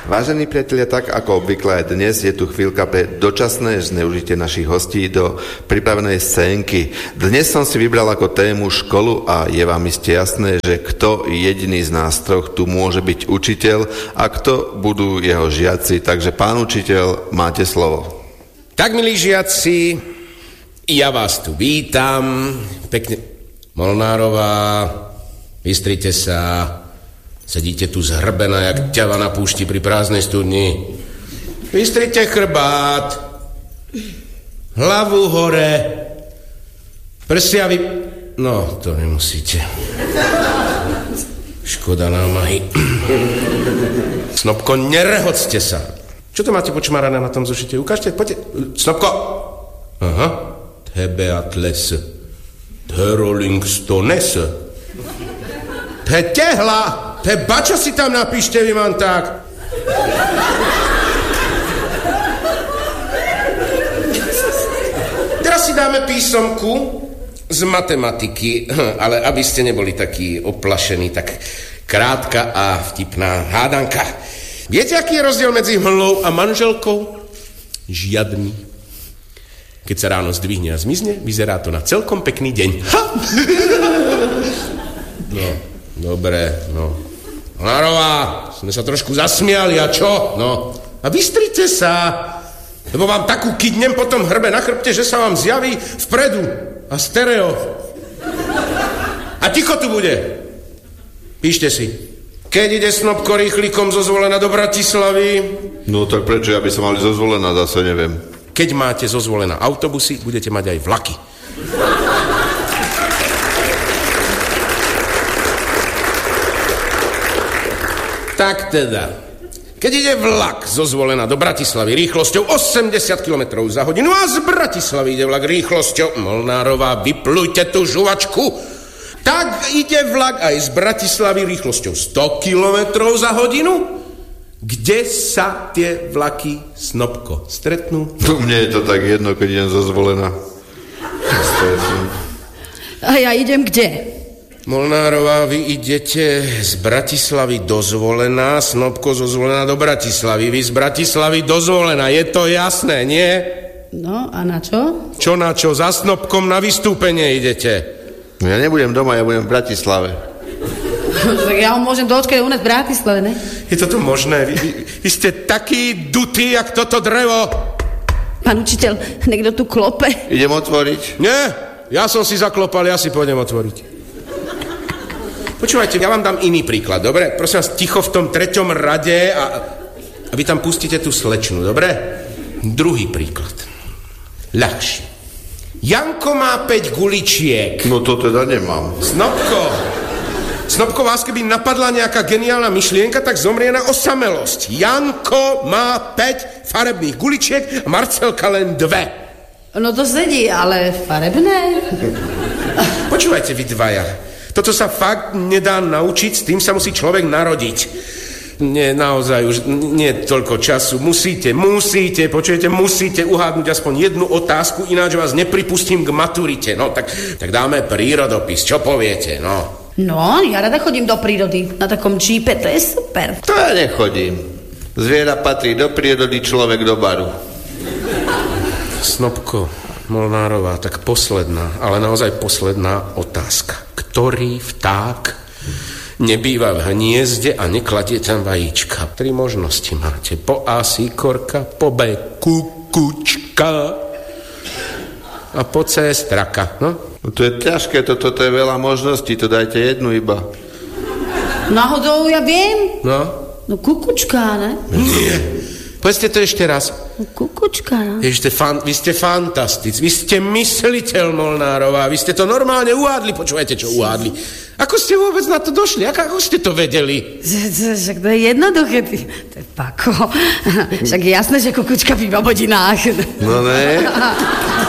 Vážení priatelia, tak ako obvykle aj dnes je tu chvíľka pre dočasné zneužitie našich hostí do pripravenej scénky. Dnes som si vybral ako tému školu a je vám iste jasné, že kto jediný z nás troch tu môže byť učiteľ a kto budú jeho žiaci. Takže pán učiteľ, máte slovo. Tak, milí žiaci, ja vás tu vítam. Pekne. Molnárová, vystrite sa. Sedíte tu zhrbená, jak ťava na púšti pri prázdnej studni. Vystrite chrbát. Hlavu hore. Prsia No, to nemusíte. Škoda námahy. Snopko, nerehocte sa. Čo to máte počmarané na tom zošite? Ukážte, poďte. Snopko. Aha. Tebeatles. Terolingstones. Tehla. Bačo si tam napíšte, vy mám tak. Teraz si dáme písomku z matematiky, ale aby ste neboli takí oplašení, tak krátka a vtipná hádanka. Viete, aký je rozdiel medzi mhlou a manželkou? Žiadny. Keď sa ráno zdvihne a zmizne, vyzerá to na celkom pekný deň. Ha! No, dobre, no. Lárová, sme sa trošku zasmiali, a čo? No, a vystrite sa, lebo vám takú kydnem potom hrbe na chrbte, že sa vám zjaví vpredu a stereo. A ticho tu bude. Píšte si. Keď ide Snopko rýchlikom zo Zvolena do Bratislavy? No tak prečo, aby sa mali zo Zvolena, zase neviem. Keď máte zo Zvolena autobusy, budete mať aj vlaky. Tak teda, keď ide vlak zo Zvolena do Bratislavy rýchlosťou 80 km za hodinu a z Bratislavy ide vlak rýchlosťou, Molnárová, vyplujte tú žuvačku, tak ide vlak aj z Bratislavy rýchlosťou 100 km za hodinu. Kde sa tie vlaky, Snopko, stretnú? Mne je to tak jedno, keď idem zo Zvolena. A ja idem kde? Molnárová, vy idete z Bratislavy do Zvolena, Snopko zo Zvolena do Bratislavy, vy z Bratislavy do Zvolena, je to jasné, nie? No, a na čo? Čo na čo? Za Snopkom na vystúpenie idete. No ja nebudem doma, ja budem v Bratislave. Tak ja ho môžem dočkať u nás v Bratislave, ne? Je toto možné? Vy ste taký dutý, jak toto drevo. Pán učiteľ, niekto tu klope. Idem otvoriť? Nie, ja som si zaklopal, ja si pôjdem otvoriť. Počúvajte, ja vám dám iný príklad, dobre? Prosím vás, ticho v tom 3. rade a vy tam pustíte tú slečnu, dobre? Druhý príklad. Ľahší. Janko má 5 guličiek. No to teda nemám. Snopko, vás keby napadla nejaká geniálna myšlienka, tak zomrie na osamelosť. Janko má 5 farebných guličiek a Marcelka len 2. No to sedí, ale farebné. Počúvajte vy dvaja. Toto sa fakt nedá naučiť, s tým sa musí človek narodiť. Nie, naozaj už nie toľko času. Musíte, počujete, musíte uhádnuť aspoň jednu otázku, ináč vás nepripustím k maturite. No, tak dáme prírodopis, čo poviete, no? No, ja rada chodím do prírody, na takom čípe, to je super. To ja nechodím. Zviera patrí do prírody, človek do baru. Snopko, Molnárová, tak posledná, ale naozaj posledná otázka. Ktorý vták nebýva v hniezde a nekladie tam vajíčka? 3 možnosti máte. Po A síkorka, po B kukučka a po C straka. No to je ťažké, toto je veľa možností, to dajte jednu iba. Náhodou ja viem. No kukučka, ne? Nie. Povedzte to ešte raz. Kukučka, no. Vy ste fantastici, vy ste mysliteľ, Molnárová, vy ste to normálne uhádli, počúvajte, čo uhádli. Ako ste vôbec na to došli? Ako ste to vedeli? Však to je jednoduché, to je pako. Však je jasné, že kukučka býva v hodinách. No ne?